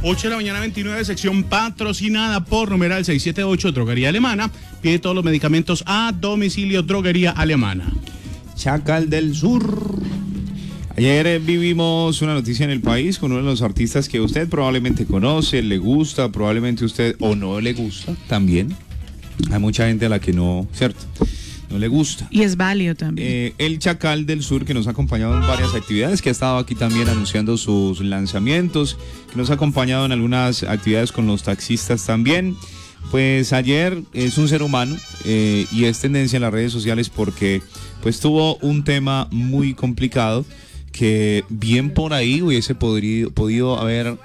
8 de la mañana 29, sección patrocinada por numeral 678, Droguería Alemana. Pide todos los medicamentos a domicilio, Droguería Alemana. Chacal del Sur. Ayer vivimos una noticia en el país con uno de los artistas que usted probablemente conoce, le gusta, probablemente usted o no le gusta también. Hay mucha gente a la que no, ¿cierto? No le gusta. Y es válido también. El Chacal del Sur, que nos ha acompañado en varias actividades, que ha estado aquí también anunciando sus lanzamientos, que nos ha acompañado en algunas actividades con los taxistas también. Pues ayer es un ser humano y es tendencia en las redes sociales porque pues tuvo un tema muy complicado que bien por ahí hubiese podido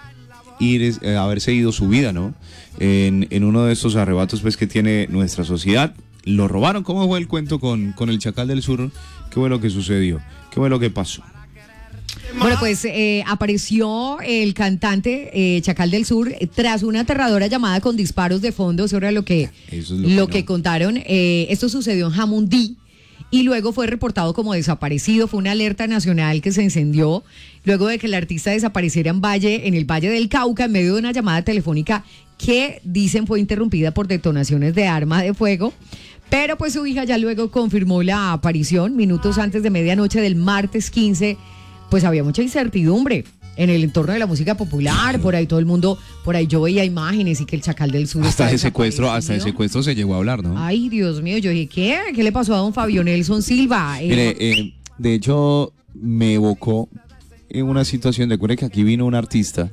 haberse ido su vida, ¿no? En uno de estos arrebatos pues que tiene nuestra sociedad. Lo robaron. ¿Cómo fue el cuento con el Chacal del Sur? ¿Qué fue lo que sucedió? ¿Qué fue lo que pasó? Bueno, pues apareció el cantante Chacal del Sur tras una aterradora llamada con disparos de fondo. Eso era lo que contaron. Esto sucedió en Jamundí y luego fue reportado como desaparecido. Fue una alerta nacional que se encendió luego de que el artista desapareciera en el Valle del Cauca en medio de una llamada telefónica que dicen fue interrumpida por detonaciones de arma de fuego. Pero pues su hija ya luego confirmó la aparición minutos antes de medianoche del martes 15. Pues había mucha incertidumbre en el entorno de la música popular, por ahí todo el mundo, por ahí yo veía imágenes y que el Chacal del Sur hasta de secuestro se llegó a hablar, ¿no? Ay, Dios mío, yo dije, ¿qué le pasó a don Fabio Nelson Silva? Mire, de hecho me evocó en una situación, recuerde que aquí vino un artista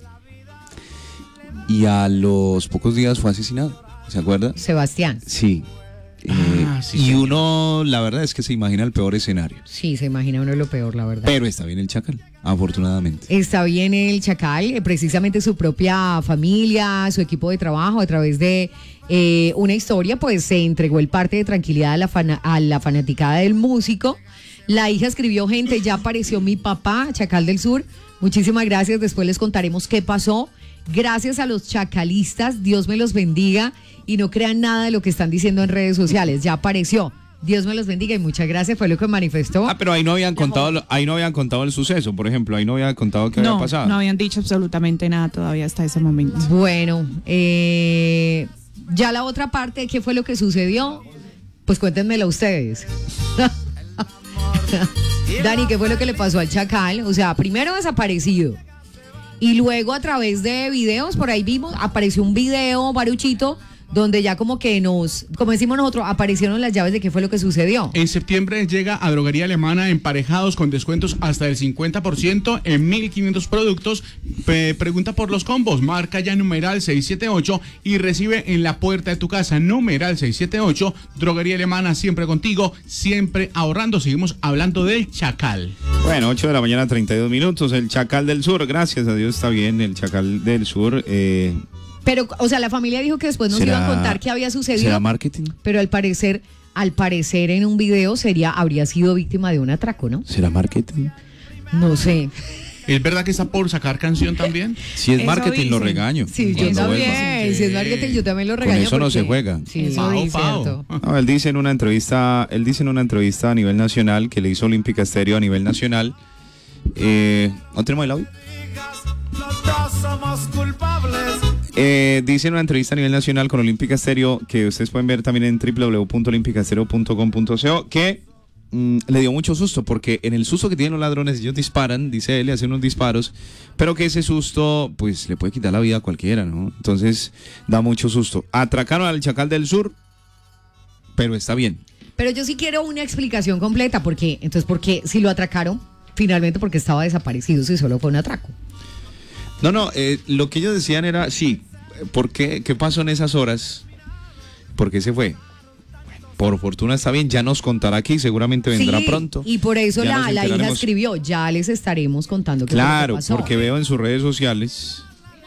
y a los pocos días fue asesinado, ¿se acuerda? Sebastián. Sí. Y uno, la verdad es que se imagina el peor escenario. Sí, se imagina uno lo peor, la verdad. Pero está bien el Chacal, afortunadamente. Está bien el Chacal, precisamente su propia familia, su equipo de trabajo, a través de una historia, pues se entregó el parte de tranquilidad a la fanaticada del músico. La hija escribió, gente, ya apareció mi papá, Chacal del Sur. Muchísimas gracias, después les contaremos qué pasó. Gracias a los chacalistas, Dios me los bendiga y no crean nada de lo que están diciendo en redes sociales, ya apareció, Dios me los bendiga y muchas gracias, fue lo que manifestó. Pero ahí no habían contado el suceso, por ejemplo, ahí no habían contado qué había pasado. No habían dicho absolutamente nada todavía hasta ese momento. Bueno, ya la otra parte, ¿qué fue lo que sucedió? Pues cuéntenmelo ustedes. Dani, ¿qué fue lo que le pasó al Chacal? O sea, primero desaparecido. Y luego a través de videos, por ahí apareció un video, Baruchito, donde ya como decimos nosotros, aparecieron las llaves de qué fue lo que sucedió. En septiembre llega a Droguería Alemana emparejados con descuentos hasta el 50% en 1.500 productos. Pregunta por los combos, marca ya numeral 678 y recibe en la puerta de tu casa numeral 678. Droguería Alemana, siempre contigo, siempre ahorrando. Seguimos hablando del Chacal. Bueno, 8 de la mañana, 32 minutos. El Chacal del Sur, gracias a Dios está bien, el Chacal del Sur. Pero, o sea, la familia dijo que después nos iban a contar qué había sucedido. ¿Será marketing? Pero al parecer en un video habría sido víctima de un atraco, ¿no? ¿Será marketing? No sé. ¿Es verdad que está por sacar canción también? Si es marketing, lo regaño. Sí, yo también. Si es marketing, yo también lo regaño. Con eso no se juega. Sí, eso es cierto. No, él dice en una entrevista a nivel nacional que le hizo Olímpica Estéreo a nivel nacional. ¿No tenemos el audio? Dice en una entrevista a nivel nacional con Olímpica Estéreo, que ustedes pueden ver también en www.olimpicastereo.com.co, que le dio mucho susto, porque en el susto que tienen los ladrones, ellos disparan, dice él, le hacen unos disparos, pero que ese susto pues le puede quitar la vida a cualquiera, ¿no? Entonces da mucho susto. Atracaron al Chacal del Sur, pero está bien. Pero yo sí quiero una explicación completa, porque si lo atracaron, finalmente porque estaba desaparecido, si solo fue un atraco. No, lo que ellos decían era, sí, ¿por qué? ¿Qué pasó en esas horas? ¿Por qué se fue? Bueno, por fortuna está bien, ya nos contará aquí, seguramente vendrá pronto. Y por eso la hija escribió, ya les estaremos contando qué fue lo que pasó. Claro, porque veo en sus redes sociales,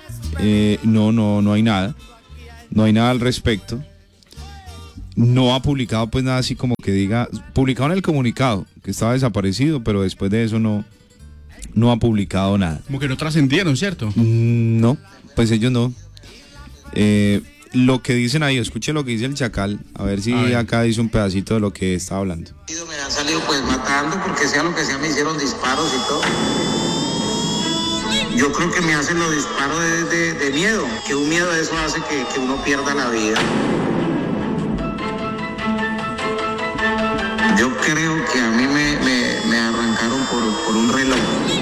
no hay nada al respecto. No ha publicado pues nada así como que diga, publicado en el comunicado que estaba desaparecido, pero después de eso no ha publicado nada. Como que no trascendieron, ¿cierto? No, pues ellos no. Lo que dicen ahí, escuche lo que dice el Chacal, a ver si acá dice un pedacito de lo que está hablando. Me han salido pues matando, porque sea lo que sea me hicieron disparos y todo. yo creo que me hacen los disparos de miedo, que un miedo de eso hace que uno pierda la vida. Yo creo que a mí me arrancaron por un reloj.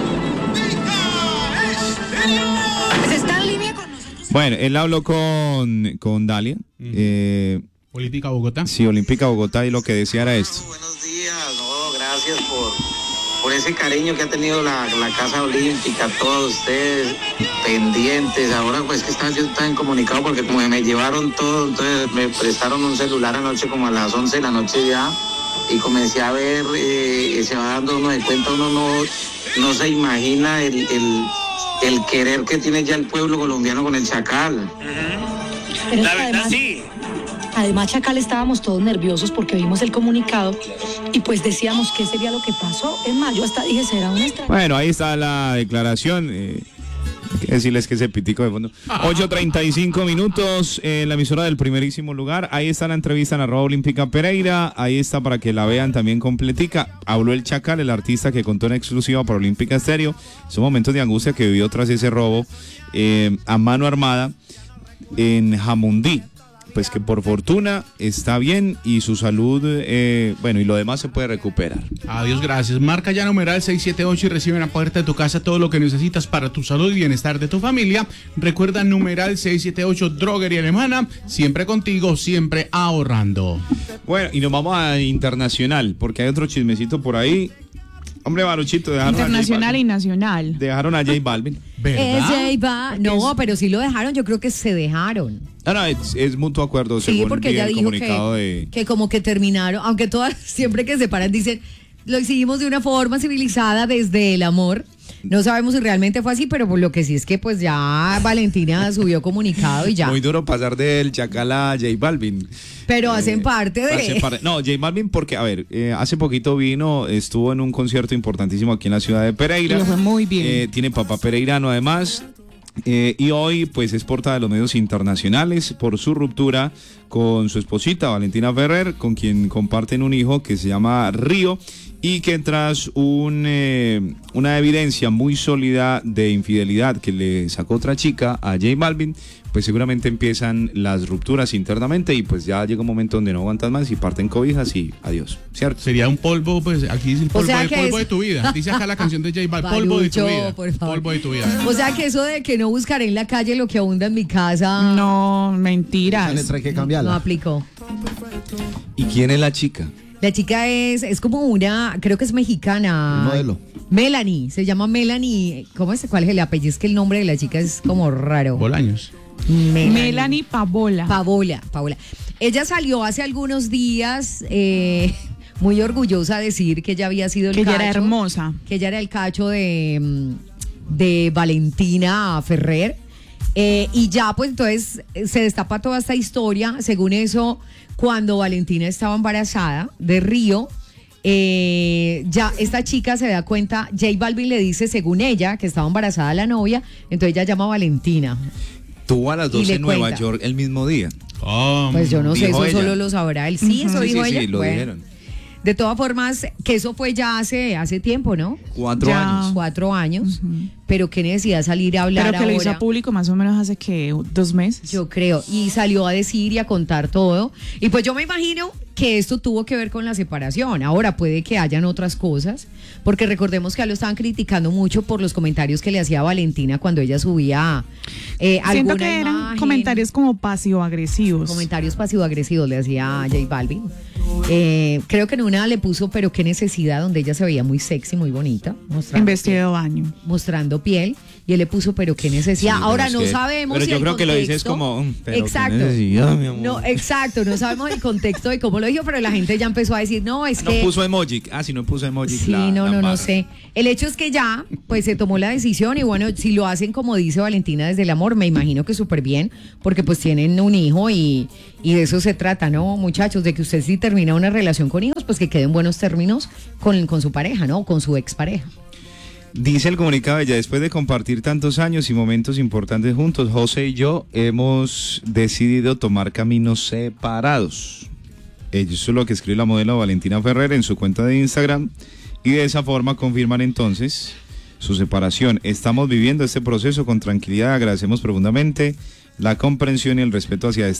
Está en línea con nosotros. Bueno, él habló con Dalia. Olímpica Bogotá. Sí, Olímpica Bogotá, y lo que decía era esto. Buenos días, gracias por ese cariño que ha tenido la Casa Olímpica, todos ustedes pendientes. Ahora pues que yo estaba incomunicado porque como me llevaron todo, entonces me prestaron un celular anoche como a las 11 de la noche ya, y comencé a ver, se va dando uno de cuenta, uno no se imagina el querer que tiene ya el pueblo colombiano con el Chacal. Pero la verdad sí. Además, Chacal, estábamos todos nerviosos porque vimos el comunicado y pues decíamos qué sería lo que pasó. Es más, yo hasta dije, será una estrategia. Bueno, ahí está la declaración. Hay que decirles que ese pitico de fondo. 8:35 minutos en la emisora del primerísimo lugar. Ahí está la entrevista en @Olímpica Pereira. Ahí está para que la vean también completica. Habló el Chacal, el artista que contó en exclusiva para Olímpica Estéreo esos momentos de angustia que vivió tras ese robo a mano armada en Jamundí. Pues que por fortuna está bien y su salud, bueno, y lo demás se puede recuperar. Adiós, gracias. Marca ya numeral 678 y recibe en la puerta de tu casa todo lo que necesitas para tu salud y bienestar de tu familia. Recuerda numeral 678 Droguería Alemana, siempre contigo, siempre ahorrando. Bueno, y nos vamos a internacional, porque hay otro chismecito por ahí. Hombre, Baruchito, internacional y nacional. Dejaron a J Balvin. No, pero sí lo dejaron, yo creo que se dejaron. No, es mutuo acuerdo. Sí, porque ella dijo que como que terminaron, aunque todas, siempre que se paran dicen, lo hicimos de una forma civilizada desde el amor. No sabemos si realmente fue así, pero por lo que sí es que pues ya Valentina subió comunicado y ya. Muy duro pasar del Chacal a J Balvin. Pero hacen parte de... No, J Balvin porque, a ver, hace poquito estuvo en un concierto importantísimo aquí en la ciudad de Pereira. Y fue muy bien. Tiene papá pereirano además. Y hoy pues es portada de los medios internacionales por su ruptura con su esposita Valentina Ferrer, con quien comparten un hijo que se llama Río, y que tras una evidencia muy sólida de infidelidad que le sacó otra chica a J Balvin, pues seguramente empiezan las rupturas internamente y pues ya llega un momento donde no aguantan más y parten cobijas y adiós, ¿cierto? Sería un polvo, pues aquí dice el polvo, polvo de tu vida. Dice acá la canción de J Balvin, polvo de tu vida. Polvo de tu vida. O sea que eso de que no buscaré en la calle lo que abunda en mi casa. No, mentiras. Esa letra hay que cambiarla. No aplicó. ¿Y quién es la chica? La chica es como una, creo que es mexicana. Un modelo. Melanie, se llama Melanie. ¿Cómo es? ¿Cuál es el apellido? Es que el nombre de la chica es como raro. Bolaños. Melanie Pavola. Pavola. Ella salió hace algunos días muy orgullosa de decir que ella había sido el que cacho. ella era hermosa. Que ella era el cacho de Valentina Ferrer. Y ya, pues entonces se destapa toda esta historia. Según eso, cuando Valentina estaba embarazada de Río, ya esta chica se da cuenta, J Balvin le dice, según ella, que estaba embarazada la novia, entonces ella llama a Valentina. Tuvo a las 12 en Nueva York el mismo día. Pues yo no sé, eso solo lo sabrá él. Sí, eso dijo ella. Sí, lo dijeron. De todas formas, que eso fue ya hace tiempo, ¿no? 4 años. 4 años. Pero qué necesidad salir a hablar ahora. Pero que lo hizo público más o menos hace que 2 meses. Yo creo. Y salió a decir y a contar todo. Y pues yo me imagino que esto tuvo que ver con la separación. Ahora puede que hayan otras cosas, porque recordemos que a lo estaban criticando mucho por los comentarios que le hacía Valentina cuando ella subía Siento que eran comentarios como pasivo-agresivos. Comentarios pasivo-agresivos le hacía a J Balvin. Creo que en una le puso, pero qué necesidad, donde ella se veía muy sexy, muy bonita. En vestido de baño. Mostrando piel. Y él le puso, pero qué necesidad. Sí, ahora no sabemos. Pero si yo el creo contexto, que lo dices como, pero exacto. qué necesidad, mi amor. No, exacto, no sabemos el contexto de cómo lo dijo, pero la gente ya empezó a decir, no, es que... No puso emoji. Si no puso emoji. Sí, no sé. El hecho es que ya, pues se tomó la decisión y bueno, si lo hacen como dice Valentina desde el amor, me imagino que súper bien, porque pues tienen un hijo y de eso se trata, ¿no, muchachos? De que usted si termina una relación con hijos, pues que quede en buenos términos con su pareja, ¿no? Con su expareja. Dice el comunicado, ya después de compartir tantos años y momentos importantes juntos, José y yo hemos decidido tomar caminos separados. Eso es lo que escribe la modelo Valentina Ferrer en su cuenta de Instagram y de esa forma confirman entonces su separación. Estamos viviendo este proceso con tranquilidad, agradecemos profundamente la comprensión y el respeto hacia